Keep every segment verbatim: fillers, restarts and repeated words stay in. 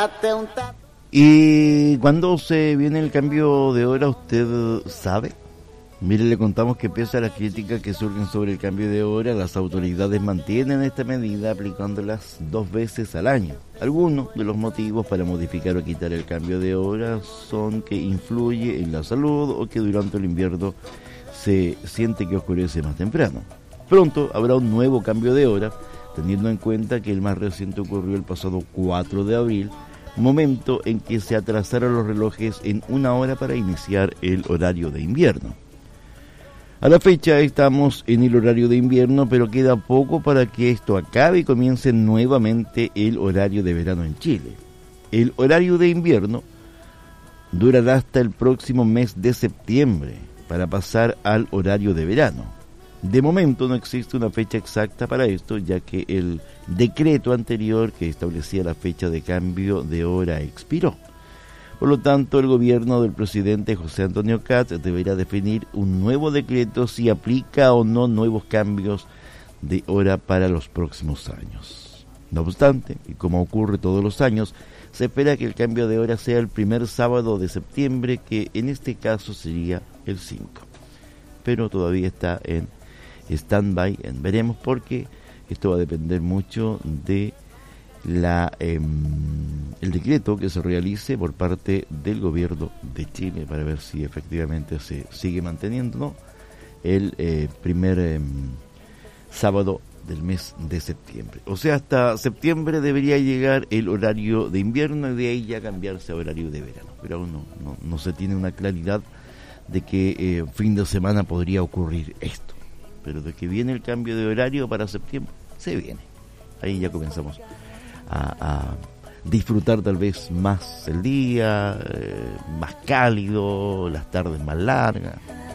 ¿Y cuándo se viene el cambio de hora? ¿Usted sabe? Mire, le contamos que pese a las críticas que surgen sobre el cambio de hora, las autoridades mantienen esta medida aplicándolas dos veces al año. Algunos de los motivos para modificar o quitar el cambio de hora son que influye en la salud o que durante el invierno se siente que oscurece más temprano. Pronto habrá un nuevo cambio de hora, teniendo en cuenta que el más reciente ocurrió el pasado cuatro de abril, momento en que se atrasaron los relojes en una hora para iniciar el horario de invierno. A la fecha estamos en el horario de invierno, pero queda poco para que esto acabe y comience nuevamente el horario de verano en Chile. El horario de invierno durará hasta el próximo mes de septiembre para pasar al horario de verano. De momento no existe una fecha exacta para esto, ya que el decreto anterior que establecía la fecha de cambio de hora expiró. Por lo tanto, el gobierno del presidente José Antonio Kast deberá definir un nuevo decreto si aplica o no nuevos cambios de hora para los próximos años. No obstante, y como ocurre todos los años, se espera que el cambio de hora sea el primer sábado de septiembre, que en este caso sería el cinco. Pero todavía está en stand-by, en veremos, porque esto va a depender mucho de la eh, el decreto que se realice por parte del gobierno de Chile para ver si efectivamente se sigue manteniendo, ¿no?, el eh, primer eh, sábado del mes de septiembre. O sea, hasta septiembre debería llegar el horario de invierno y de ahí ya cambiarse a horario de verano, pero aún no, no, no se tiene una claridad de que eh, fin de semana podría ocurrir esto, pero de que viene el cambio de horario para septiembre, se viene. Ahí ya comenzamos A, a disfrutar tal vez más el día, eh, más cálido, las tardes más largas,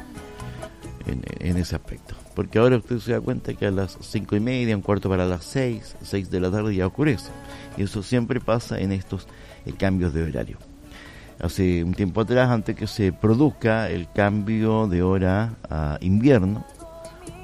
en, en ese aspecto. Porque ahora usted se da cuenta que a las cinco y media, un cuarto para las seis, seis de la tarde ya oscurece. Y eso siempre pasa en estos eh, cambios de horario. Hace un tiempo atrás, antes que se produzca el cambio de hora a invierno,